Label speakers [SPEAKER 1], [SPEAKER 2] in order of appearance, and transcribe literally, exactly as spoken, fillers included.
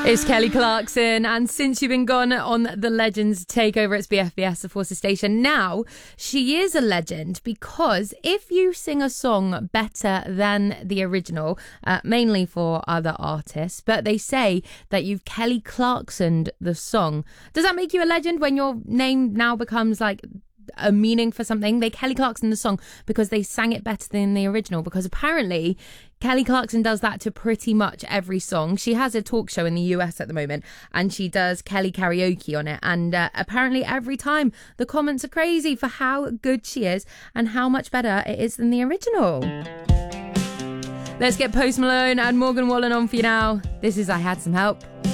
[SPEAKER 1] It's Kelly Clarkson, and since you've been gone on the Legends Takeover, it's B F B S, the Forces Station. Now, she is a legend because if you sing a song better than the original, uh, mainly for other artists, but they say that you've Kelly Clarksoned the song. Does that make you a legend when your name now becomes like a meaning for something? They Kelly Clarkson the song because they sang it better than the original, because apparently Kelly Clarkson does that to pretty much every song. She has a talk show in the U S at the moment and she does Kelly karaoke on it, and uh, apparently every time the comments are crazy for how good she is and how much better it is than the original. Let's get Post Malone and Morgan Wallen on for you now. This is I Had Some Help.